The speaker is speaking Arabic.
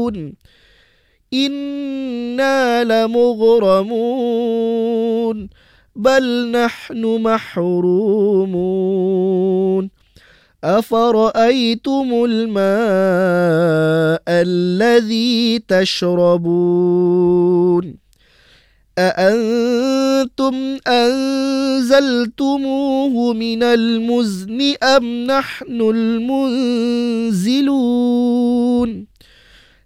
إنا لمغرمون بل نحن محرومون أفرأيتم الماء الذي تشربون أأنتم أنزلتموه من المزن أم نحن المنزلون